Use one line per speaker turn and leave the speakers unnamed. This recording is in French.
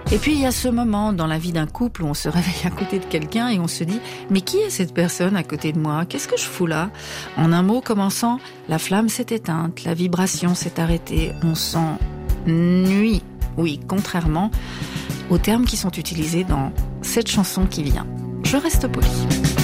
Et puis il y a ce moment dans la vie d'un couple où on se réveille à côté de quelqu'un et on se dit « Mais qui est cette personne à côté de moi ? Qu'est-ce que je fous là ?» En un mot commençant, la flamme s'est éteinte, la vibration s'est arrêtée, on s'ennuie. Oui, contrairement aux termes qui sont utilisés dans cette chanson qui vient. Je reste polie.